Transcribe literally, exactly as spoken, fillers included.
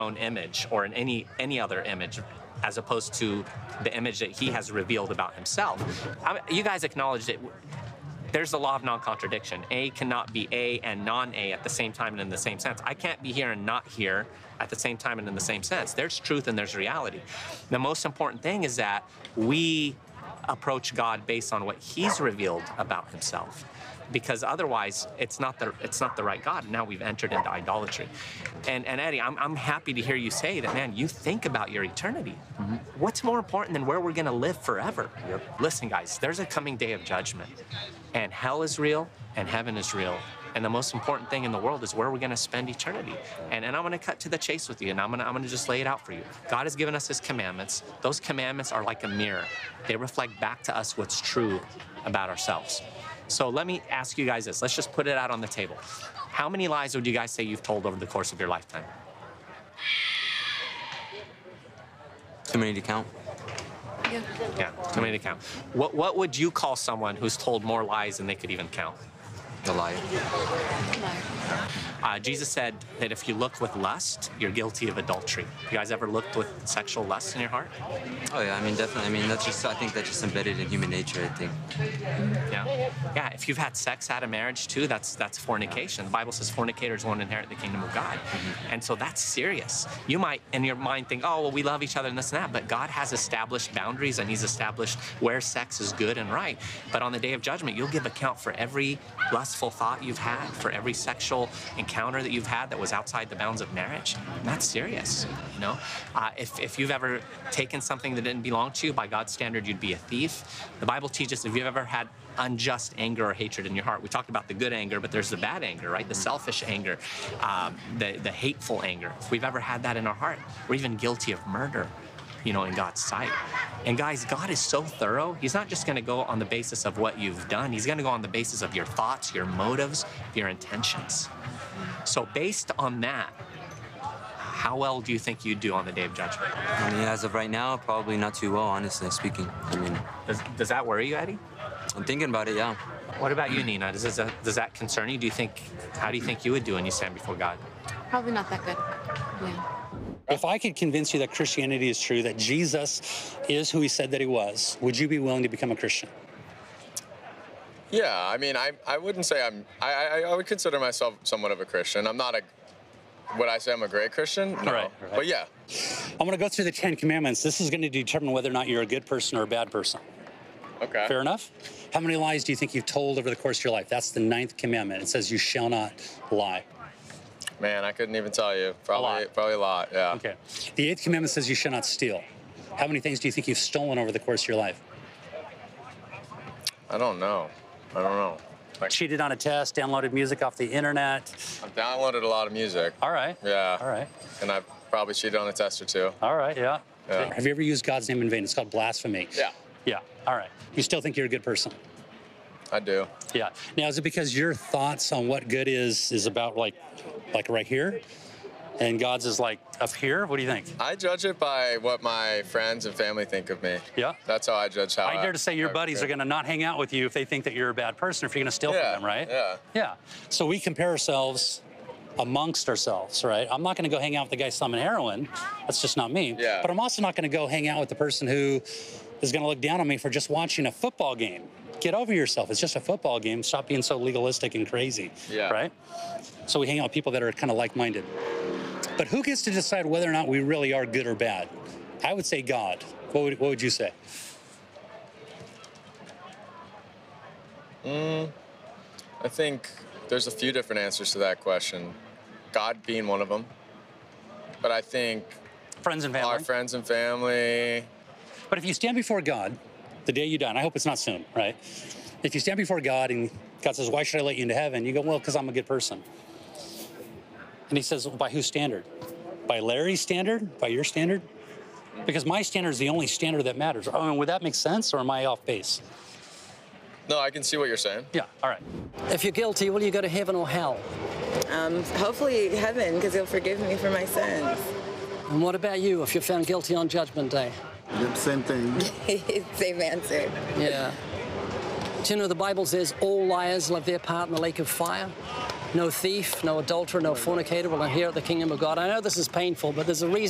own image or in any any other image as opposed to the image that he has revealed about himself. I mean, you guys acknowledge that there's the law of non-contradiction. A cannot be A and non-A at the same time and in the same sense. I can't be here and not here at the same time and in the same sense. There's truth and there's reality. The most important thing is that we approach God based on what he's revealed about himself, because otherwise it's not the it's not the right God. Now we've entered into idolatry. And and Eddie, I'm I'm happy to hear you say that, man, you think about your eternity. Mm-hmm. What's more important than where we're gonna live forever? Yep. Listen, guys, there's a coming day of judgment. And hell is real and heaven is real. And the most important thing in the world is where we're gonna spend eternity. And, and I'm gonna cut to the chase with you, and I'm gonna, I'm gonna just lay it out for you. God has given us his commandments. Those commandments are like a mirror. They reflect back to us what's true about ourselves. So let me ask you guys this. Let's just put it out on the table. How many lies would you guys say you've told over the course of your lifetime? Too many to count. Yeah. Yeah, too many to count. What, what would you call someone who's told more lies than they could even count? A liar. Uh, Jesus said that if you look with lust, you're guilty of adultery. You guys ever looked with sexual lust in your heart? Oh yeah, I mean definitely. I mean that's just I think that's just embedded in human nature. I think. Yeah, yeah. If you've had sex out of marriage too, that's that's fornication. The Bible says fornicators won't inherit the kingdom of God, mm-hmm. and so that's serious. You might in your mind think, oh well, we love each other and this and that, but God has established boundaries and He's established where sex is good and right. But on the day of judgment, you'll give account for every lustful thought you've had, for every sexual encounter that you've had that was outside the bounds of marriage. And that's serious, you know? Uh, if, if you've ever taken something that didn't belong to you, by God's standard, you'd be a thief. The Bible teaches if you've ever had unjust anger or hatred in your heart, we talked about the good anger, but there's the bad anger, right? The selfish anger, um, the, the hateful anger. If we've ever had that in our heart, we're even guilty of murder, you know, in God's sight. And guys, God is so thorough. He's not just gonna go on the basis of what you've done. He's gonna go on the basis of your thoughts, your motives, your intentions. So based on that, how well do you think you'd do on the day of judgment? I mean, as of right now, probably not too well, honestly speaking. I mean, Does, does that worry you, Eddie? I'm thinking about it, yeah. What about you, Nina? Does, that, does that concern you? Do you think, how do you think you would do when you stand before God? Probably not that good. Yeah. If I could convince you that Christianity is true, that Jesus is who he said that he was, would you be willing to become a Christian? Yeah, I mean, I I wouldn't say I'm, I, I, I would consider myself somewhat of a Christian. I'm not a, would I say I'm a great Christian? No, Right, right. But yeah. I'm going to go through the Ten Commandments. This is going to determine whether or not you're a good person or a bad person. Okay. Fair enough? How many lies do you think you've told over the course of your life? That's the ninth commandment. It says you shall not lie. Man, I couldn't even tell you. Probably A lot. Probably a lot, yeah. Okay. The eighth commandment says you shall not steal. How many things do you think you've stolen over the course of your life? I don't know. I don't know. Like, Cheated on a test, downloaded music off the internet. I've downloaded a lot of music. All right. Yeah. All right. And I've probably cheated on a test or two. All right, yeah. Yeah. Have you ever used God's name in vain? It's called blasphemy. Yeah, Yeah. All right. You still think you're a good person? I do. Yeah. Now, is it because your thoughts on what good is is about like, like right here, and God's is like up here? What do you think? I judge it by what my friends and family think of me. Yeah. That's how I judge how I dare to say your I- buddies are going to not hang out with you if they think that you're a bad person, if you're going to steal Yeah, from them, right? yeah. Yeah. So we compare ourselves amongst ourselves, right? I'm not going to go hang out with the guy selling heroin. That's just not me. Yeah. But I'm also not going to go hang out with the person who is going to look down on me for just watching a football game. Get over yourself. It's just a football game. Stop being so legalistic and crazy. Yeah. Right? So we hang out with people that are kind of like-minded. But who gets to decide whether or not we really are good or bad? I would say God. What would, what would you say? Mm, I think there's a few different answers to that question. God being one of them. But I think Friends and family. our friends and family. But if you stand before God, the day you die, and I hope it's not soon, right? If you stand before God and God says, why should I let you into heaven? You go, well, because I'm a good person. And he says, well, by whose standard? By Larry's standard? By your standard? Because my standard is the only standard that matters. I mean, would that make sense, or am I off base? No, I can see what you're saying. Yeah, all right. If you're guilty, will you go to heaven or hell? Um, hopefully heaven, because he'll forgive me for my sins. And what about you if you're found guilty on Judgment Day? Yep, same thing. Same answer. Yeah. Do you know the Bible says all liars love their part in the lake of fire? No thief, no adulterer, no fornicator will inherit the kingdom of God. I know this is painful, but there's a reason.